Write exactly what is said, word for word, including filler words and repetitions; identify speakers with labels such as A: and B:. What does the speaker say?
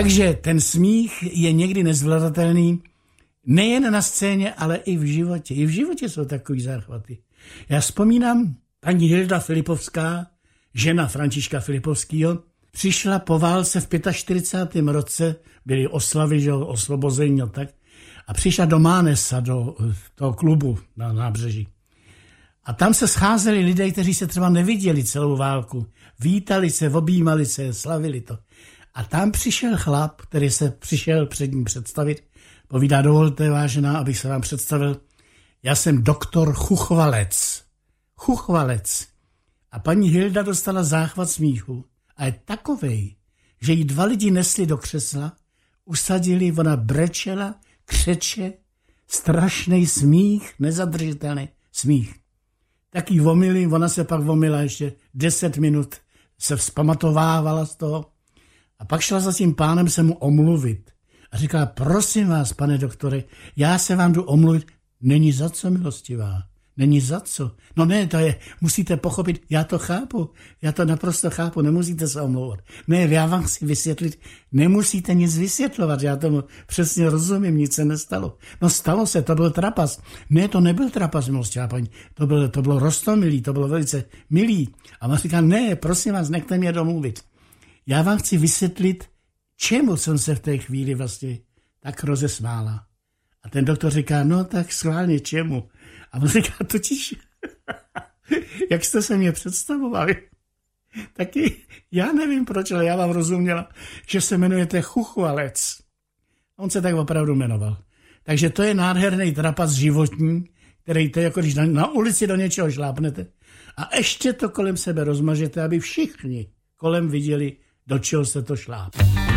A: Takže ten smích je někdy nezvladatelný nejen na scéně, ale i v životě. I v životě jsou takový záchvaty. Já vzpomínám, paní Hilda Filipovská, žena Františka Filipovského, přišla po válce v čtyřicátém pátém roce, byly oslavy, že osvobození a tak, a přišla do Mánesa, do toho klubu na nábřeží. A tam se scházeli lidé, kteří se třeba neviděli celou válku. Vítali se, objímali se, slavili to. A tam přišel chlap, který se přišel před ním představit. Povídá, dovolte, vážená, abych se vám představil. Já jsem doktor Chuchvalec. Chuchvalec. A paní Hilda dostala záchvat smíchu. A je takovej, že jí dva lidi nesli do křesla, usadili, ona brečela, křeče, strašný smích, nezadržitelný smích. Tak jí vomili, ona se pak vomila ještě deset minut, se vzpamatovávala z toho a pak šla za tím pánem se mu omluvit. A říkala, prosím vás, pane doktore, já se vám jdu omluvit. Není za co, milostivá. Není za co. No ne, to je, musíte pochopit, já to chápu, já to naprosto chápu, nemusíte se omlouvat. Ne, já vám chci vysvětlit, nemusíte nic vysvětlovat, já tomu přesně rozumím, nic se nestalo. No stalo se, to byl trapas. Ne, to nebyl trapas, milostivá paní, to bylo, to bylo roztomilý, to bylo velice milý. A on říká, ne, prosím vás, nechte mě domluvit. Já vám chci vysvětlit, čemu jsem se v té chvíli vlastně tak rozesmála. A ten doktor říká, no tak schválně čemu? A on říká, totiž, jak jste se mě představovali, taky já nevím proč, ale já vám rozuměla, že se jmenujete Chuchvalec. On se tak opravdu jmenoval. Takže to je nádherný trapas životní, který to je jako když na, na ulici do něčeho šlápnete a ještě to kolem sebe rozmažete, aby všichni kolem viděli, do čeho se to šlápne.